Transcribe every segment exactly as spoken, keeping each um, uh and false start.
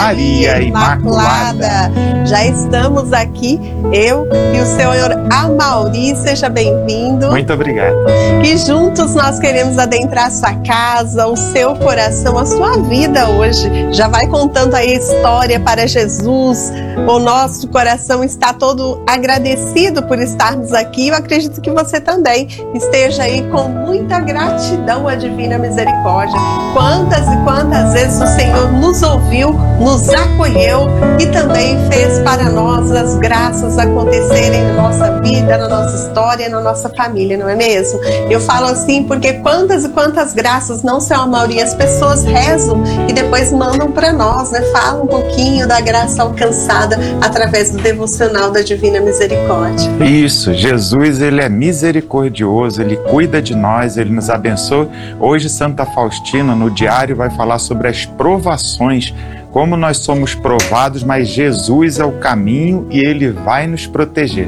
Maria Imaculada. Já estamos aqui, eu e o senhor Amauri, seja bem-vindo. Muito obrigado. E juntos nós queremos adentrar a sua casa, o seu coração, a sua vida hoje. Já vai contando aí a história para Jesus. O nosso coração está todo agradecido por estarmos aqui. Eu acredito que você também esteja aí com muita gratidão à Divina Misericórdia. Quantas e quantas vezes o Senhor nos ouviu, nos acolheu e também fez para nós as graças acontecerem na nossa vida, na nossa história, na nossa família, não é mesmo? Eu falo assim porque quantas e quantas graças, não são a maioria, as pessoas rezam e depois mandam para nós, né? Falam um pouquinho da graça alcançada através do devocional da Divina Misericórdia. Isso, Jesus, ele é misericordioso, ele cuida de nós, ele nos abençoa. Hoje Santa Faustina, no diário, vai falar sobre as provações, como nós somos provados, mas Jesus é o caminho e ele vai nos proteger.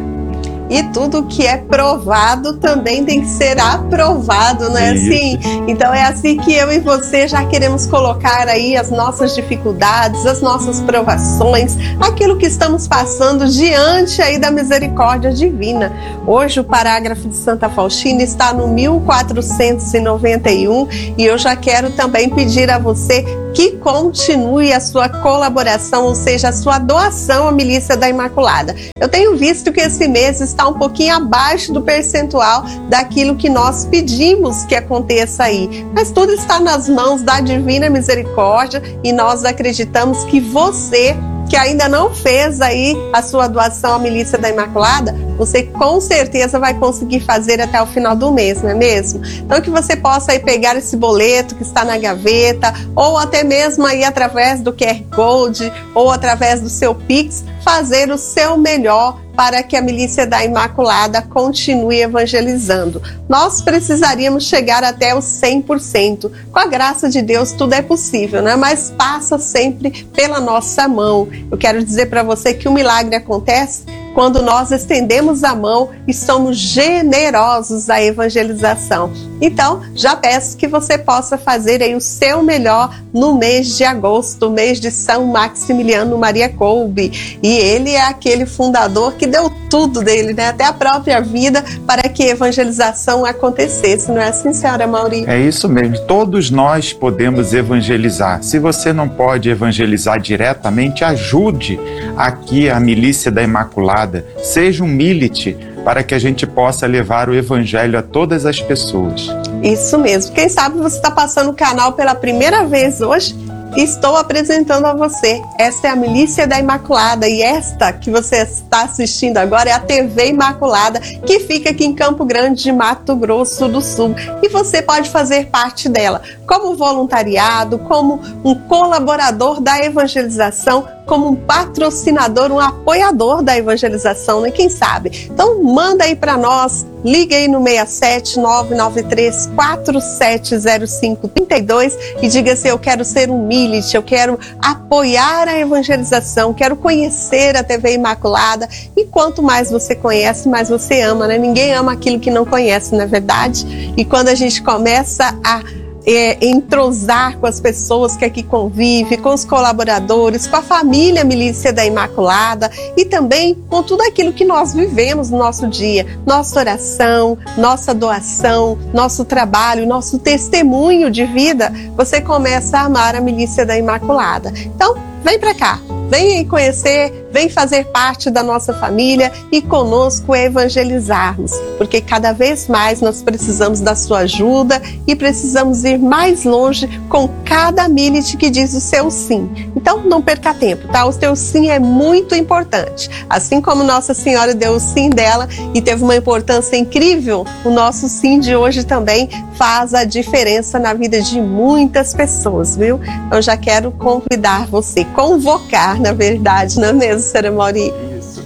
E tudo que é provado também tem que ser aprovado, não é assim? Então é assim que eu e você já queremos colocar aí as nossas dificuldades, as nossas provações, aquilo que estamos passando diante aí da misericórdia divina. Hoje o parágrafo de Santa Faustina está no mil quatrocentos e noventa e um e eu já quero também pedir a você que continue a sua colaboração, ou seja, a sua doação à Milícia da Imaculada. Eu tenho visto que esse mês está um pouquinho abaixo do percentual daquilo que nós pedimos que aconteça aí. Mas tudo está nas mãos da Divina Misericórdia e nós acreditamos que você, que ainda não fez aí a sua doação à Milícia da Imaculada, você com certeza vai conseguir fazer até o final do mês, não é mesmo? Então que você possa aí pegar esse boleto que está na gaveta, ou até mesmo aí através do Q R Code, ou através do seu Pix, fazer o seu melhor para que a Milícia da Imaculada continue evangelizando. Nós precisaríamos chegar até os cem por cento. Com a graça de Deus tudo é possível, né? Mas passa sempre pela nossa mão. Eu quero dizer para você que o milagre acontece quando nós estendemos a mão e somos generosos à evangelização. Então, já peço que você possa fazer aí o seu melhor no mês de agosto, o mês de São Maximiliano Maria Kolbe. E ele é aquele fundador que deu tudo dele, né? Até a própria vida, para que a evangelização acontecesse. Não é assim, senhora Mauri? É isso mesmo. Todos nós podemos evangelizar. Se você não pode evangelizar diretamente, ajude aqui a Milícia da Imaculada. Seja um milite para que a gente possa levar o evangelho a todas as pessoas. Isso mesmo. Quem sabe você está passando o canal pela primeira vez hoje? Estou apresentando a você. Esta é a Milícia da Imaculada e esta que você está assistindo agora é a T V Imaculada, que fica aqui em Campo Grande de Mato Grosso do Sul. E você pode fazer parte dela como voluntariado, como um colaborador da evangelização, como um patrocinador, um apoiador da evangelização, né? Quem sabe? Então manda aí para nós, liga aí no seis sete nove nove três quatro sete zero cinco três dois e diga assim: eu quero ser um milite, eu quero apoiar a evangelização, quero conhecer a T V Imaculada. E quanto mais você conhece, mais você ama, né? Ninguém ama aquilo que não conhece, não é verdade? E quando a gente começa a É, entrosar com as pessoas que aqui convivem, com os colaboradores, com a família Milícia da Imaculada e também com tudo aquilo que nós vivemos no nosso dia, nossa oração, nossa doação, nosso trabalho, nosso testemunho de vida, você começa a amar a Milícia da Imaculada. Então, vem para cá. Vem conhecer, vem fazer parte da nossa família e conosco evangelizarmos, porque cada vez mais nós precisamos da sua ajuda e precisamos ir mais longe com cada milite que diz o seu sim. Então não perca tempo, tá? O seu sim é muito importante. Assim como Nossa Senhora deu o sim dela e teve uma importância incrível, o nosso sim de hoje também faz a diferença na vida de muitas pessoas, viu? Eu já quero convidar você, convocar, na verdade, não é mesmo, senhora Mauri? Isso.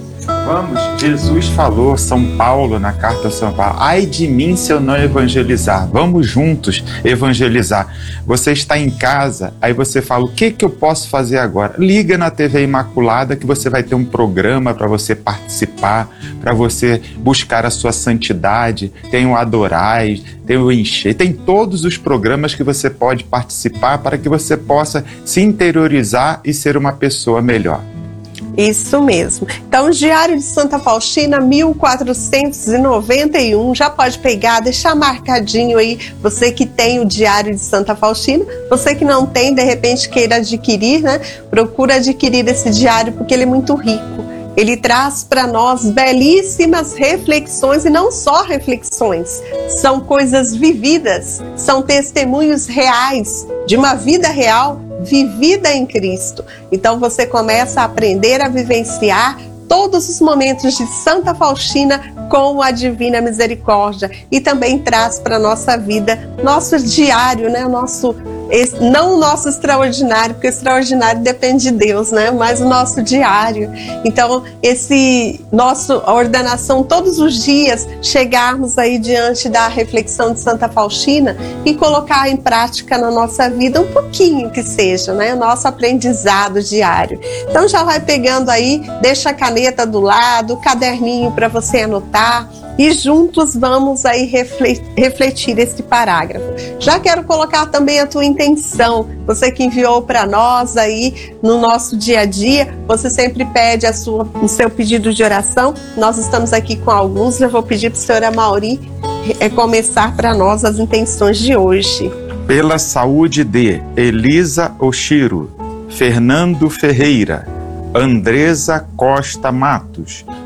Vamos, Jesus falou, São Paulo, na carta a São Paulo, ai de mim se eu não evangelizar. Vamos juntos evangelizar. Você está em casa, aí você fala, o que que eu posso fazer agora? Liga na T V Imaculada que você vai ter um programa para você participar, para você buscar a sua santidade, tem o Adorai, tem o Encher, tem todos os programas que você pode participar para que você possa se interiorizar e ser uma pessoa melhor. Isso mesmo. Então, o Diário de Santa Faustina, mil quatrocentos e noventa e um, já pode pegar, deixar marcadinho aí, você que tem o Diário de Santa Faustina, você que não tem, de repente queira adquirir, né? Procura adquirir esse diário porque ele é muito rico. Ele traz para nós belíssimas reflexões, e não só reflexões, são coisas vividas, são testemunhos reais, de uma vida real, vivida em Cristo. Então você começa a aprender a vivenciar todos os momentos de Santa Faustina com a Divina Misericórdia, e também traz para a nossa vida, nosso diário, né? O nosso, esse, não o nosso extraordinário, porque o extraordinário depende de Deus, né? Mas o nosso diário. Então, esse nosso a ordenação todos os dias, chegarmos aí diante da reflexão de Santa Faustina e colocar em prática na nossa vida um pouquinho que seja, né? O nosso aprendizado diário. Então já vai pegando aí, deixa a caneta do lado, o caderninho para você anotar, e juntos vamos aí refletir esse parágrafo. Já quero colocar também a tua intenção, você que enviou para nós aí no nosso dia a dia, você sempre pede a sua, o seu pedido de oração, nós estamos aqui com alguns, eu vou pedir para a senhora Mauri é, começar para nós as intenções de hoje. Pela saúde de Elisa Oshiro, Fernando Ferreira, Andresa Costa Matos,